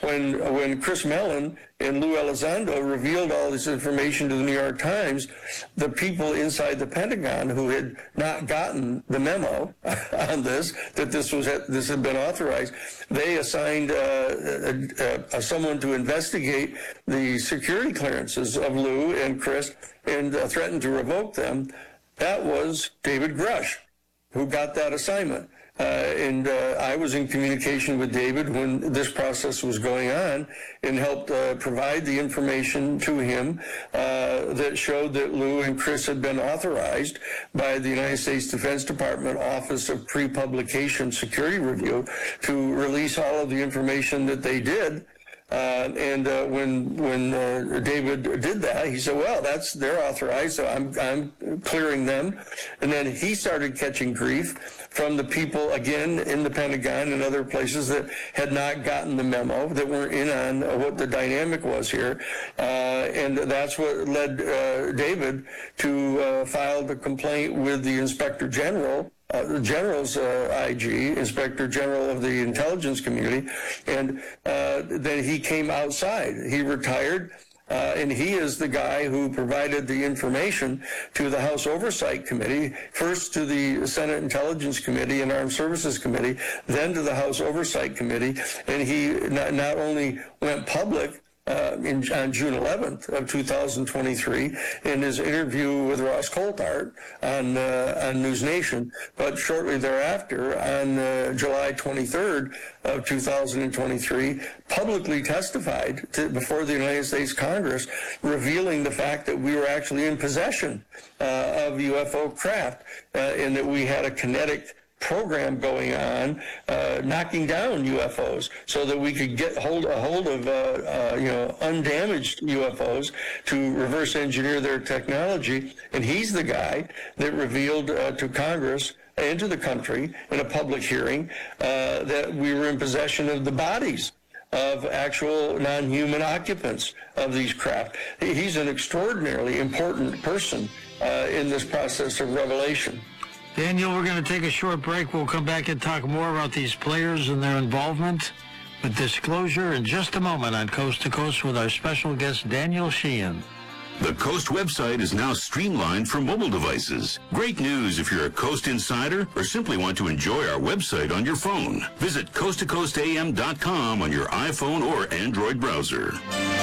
when Chris Mellon and Lou Elizondo revealed all this information to the New York Times, the people inside the Pentagon who had not gotten the memo on this, that this had been authorized, they assigned someone to investigate the security clearances of Lou and Chris and threatened to revoke them. That was David Grush, who got that assignment. And I was in communication with David when this process was going on and helped provide the information to him that showed that Lou and Chris had been authorized by the United States Defense Department Office of Pre-Publication Security Review to release all of the information that they did. When David did that, he said, well, they're authorized, so I'm clearing them. And then he started catching grief from the people, again, in the Pentagon and other places that had not gotten the memo, that weren't in on what the dynamic was here. And that's what led David to file the complaint with the Inspector General, the General's IG, Inspector General of the Intelligence Community, and then he came outside. He retired, and he is the guy who provided the information to the House Oversight Committee, first to the Senate Intelligence Committee and Armed Services Committee, then to the House Oversight Committee, and he not only went public on June 11th of 2023 in his interview with Ross Coulthart on News Nation, but shortly thereafter on July 23rd of 2023 publicly testified before the United States Congress, revealing the fact that we were actually in possession of UFO craft and that we had a kinetic program going on, knocking down UFOs, so that we could get hold of undamaged UFOs to reverse engineer their technology. And he's the guy that revealed to Congress and to the country in a public hearing that we were in possession of the bodies of actual non-human occupants of these craft. He's an extraordinarily important person in this process of revelation. Daniel, we're going to take a short break. We'll come back and talk more about these players and their involvement with disclosure in just a moment on Coast to Coast with our special guest, Daniel Sheehan. The Coast website is now streamlined for mobile devices. Great news if you're a Coast insider or simply want to enjoy our website on your phone. Visit coasttocoastam.com on your iPhone or Android browser.